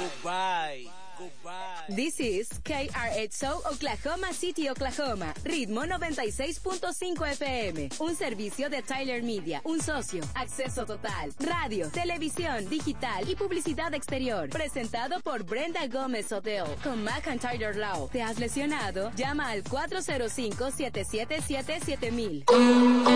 Goodbye. Goodbye. This is KRXO Oklahoma City, Oklahoma. Ritmo 96.5 FM. Un servicio de Tyler Media. Un socio. Acceso total. Radio, televisión, digital y publicidad exterior. Presentado por Brenda Gómez Hotel. Con McIntyre Law. ¿Te has lesionado? Llama al 405-777-7000.